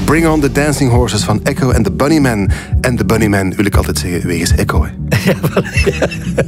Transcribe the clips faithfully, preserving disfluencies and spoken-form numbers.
Bring on the Dancing Horses van Echo en The Bunnymen. En The Bunnymen wil ik altijd zeggen, wegens Echo. Hè. Ja, ja.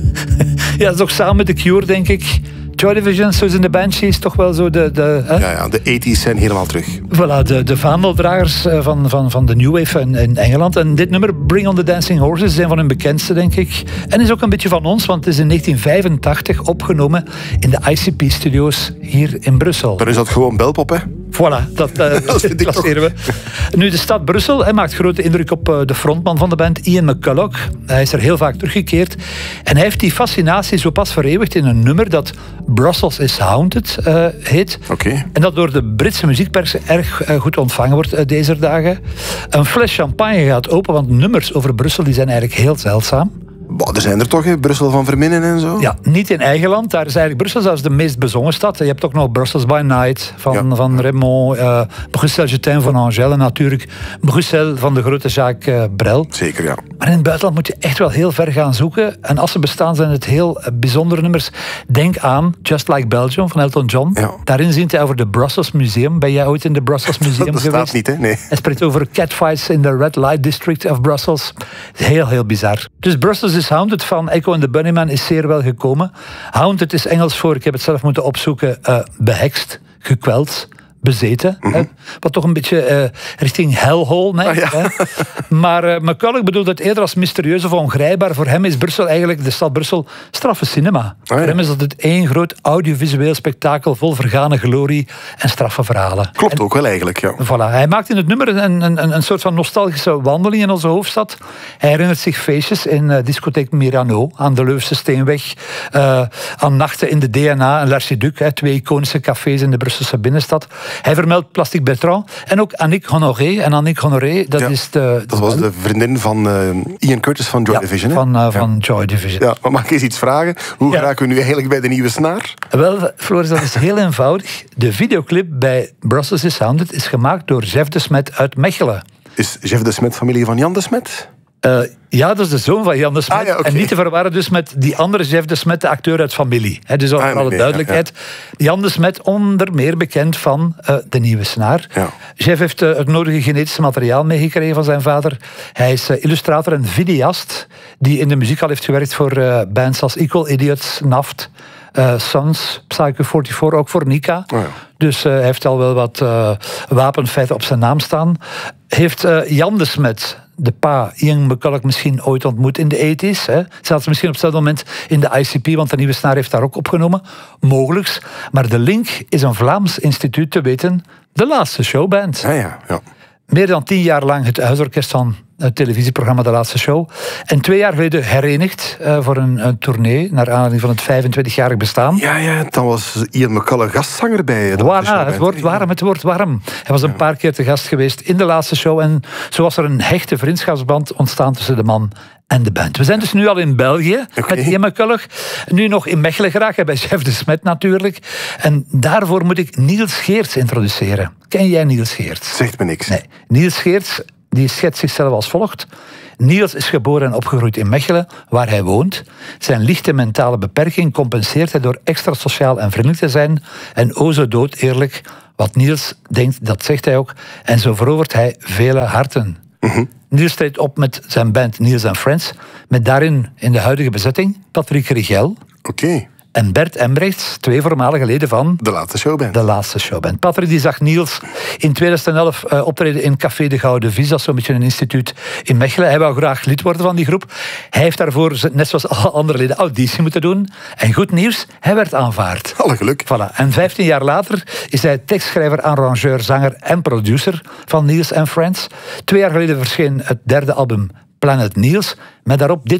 ja, dat is ook samen met The Cure, denk ik. Joy Division, Susie and the Banshees, toch wel zo de... de hè? Ja, ja, de tachtiger zijn helemaal terug. Voilà, de, de vaandeldragers van, van, van de New Wave in, in Engeland. En dit nummer, Bring on the Dancing Horses, is een van hun bekendste, denk ik. En is ook een beetje van ons, want het is in negentien vijfentachtig opgenomen in de I C P-studio's hier in Brussel. Dan is dat gewoon belpop, hè? Voilà, dat, uh, dat placeren we. Nu, de stad Brussel hij maakt grote indruk op uh, de frontman van de band, Ian McCulloch. Hij is er heel vaak teruggekeerd. En hij heeft die fascinatie zo pas vereeuwigd in een nummer dat Brussels is Haunted uh, heet. Okay. En dat door de Britse muziekpers erg uh, goed ontvangen wordt uh, deze dagen. Een fles champagne gaat open, want nummers over Brussel die zijn eigenlijk heel zeldzaam. Boah, er zijn er toch, hè? Brussel van Verminnen en zo? Ja, niet in eigen land. Daar is eigenlijk Brussel zelfs de meest bezongen stad. Je hebt ook nog Brussels by Night van, ja. van Raymond, uh, Bruxelles Je t'aime van Angèle en natuurlijk Bruxelles van de grote Jacques uh, Brel. Zeker, ja. Maar in het buitenland moet je echt wel heel ver gaan zoeken. En als ze bestaan zijn het heel bijzondere nummers. Denk aan Just Like Belgium van Elton John. Ja. Daarin zingt hij over de Brussels Museum. Ben jij ooit in de Brussels Museum dat geweest? Dat niet, hè? Nee. Hij spreekt over catfights in de Red Light District of Brussels. Heel, heel bizar. Dus Brussels is Haunted van Echo and the Bunnymen is zeer wel gekomen. Haunted is Engels voor, ik heb het zelf moeten opzoeken, uh, behekst, gekweld, bezeten. Mm-hmm. Hè? Wat toch een beetje uh, richting hellhole neigt. Ah, ja. Hè? Maar uh, McCulloch bedoelt het eerder als mysterieus of ongrijpbaar. Voor hem is Brussel eigenlijk, de stad Brussel, straffe cinema. Ah, ja. Voor hem is dat het één groot audiovisueel spektakel vol vergane glorie en straffe verhalen. Klopt en, ook wel eigenlijk, ja. Voilà. Hij maakt in het nummer een, een, een soort van nostalgische wandeling in onze hoofdstad. Hij herinnert zich feestjes in uh, discotheek Mirano aan de Leuvense Steenweg, uh, aan nachten in de D N A en l'Archiduc, hè, twee iconische cafés in de Brusselse binnenstad. Hij vermeldt Plastic Bertrand en ook Annick Honoré. En Annick Honoré, dat ja, is de... Dat was de vriendin van uh, Ian Curtis van Joy ja, Division. Hè? van, uh, van ja. Joy Division. Ja, maar mag ik eens iets vragen? Hoe ja. geraken we nu eigenlijk bij de nieuwe snaar? Wel, Floris, dat is heel eenvoudig. De videoclip bij Brussels is Haunted is gemaakt door Jeff de Smet uit Mechelen. Is Jeff de Smet familie van Jan de Smet? Uh, ja, dat is de zoon van Jan de Smet. Ah, ja, okay. En niet te verwarren dus met die andere Jeff de Smet, de acteur uit Familie. He, dus voor ah, alle nee, duidelijkheid. Ja, ja. Jan de Smet, onder meer bekend van uh, De Nieuwe Snaar. Ja. Jeff heeft uh, het nodige genetische materiaal meegekregen van zijn vader. Hij is uh, illustrator en videast, die in de muziek al heeft gewerkt voor uh, bands als Equal Idiots, Naft, uh, Sons, Psycho vierenveertig, ook voor Nika. Oh, ja. Dus uh, hij heeft al wel wat uh, wapenfeiten op zijn naam staan. Heeft uh, Jan de Smet, de pa, Ian McCulloch misschien ooit ontmoet in de tachtiger. Hè. Zaten ze misschien op hetzelfde moment in de I C P, want de Nieuwe Snaar heeft daar ook opgenomen. Mogelijks. Maar de link is een Vlaams instituut te weten. De Laatste Showband. Ja, ja, ja. Meer dan tien jaar lang het huisorkest van het televisieprogramma De Laatste Show. En twee jaar geleden herenigd uh, voor een, een tournee naar aanleiding van het vijfentwintigjarig bestaan. Ja, ja, dan was Ian McCulloch gastzanger bij De Laatste Show. Het wordt warm, het wordt warm. Hij was een ja. paar keer te gast geweest in De Laatste Show en zo was er een hechte vriendschapsband ontstaan tussen de man en de band. We zijn dus nu al in België okay. met Ian McCulloch. Nu nog in Mechelen graag, bij Jeff de Smet natuurlijk. En daarvoor moet ik Niels Geerts introduceren. Ken jij Niels Geerts? Zegt me niks. Nee. Niels Geerts die schetst zichzelf als volgt. Niels is geboren en opgegroeid in Mechelen, waar hij woont. Zijn lichte mentale beperking compenseert hij door extra sociaal en vriendelijk te zijn. En o zo dood eerlijk, wat Niels denkt, dat zegt hij ook. En zo verovert hij vele harten. Mm-hmm. Niels treedt op met zijn band Niels and Friends, met daarin in de huidige bezetting Patrick Rigel. Oké. Okay. En Bert Embrechts, twee voormalige leden van De Laatste Showband. De Laatste Showband. Patrick die zag Niels in tweeduizend elf uh, optreden in Café de Gouden Vis, dat is zo'n beetje een instituut in Mechelen. Hij wou graag lid worden van die groep. Hij heeft daarvoor, net zoals alle andere leden, auditie moeten doen. En goed nieuws, hij werd aanvaard. Alle geluk. Voilà. En vijftien jaar later is hij tekstschrijver, arrangeur, zanger en producer van Niels and Friends. Twee jaar geleden verscheen het derde album Planet Niels, met daarop dit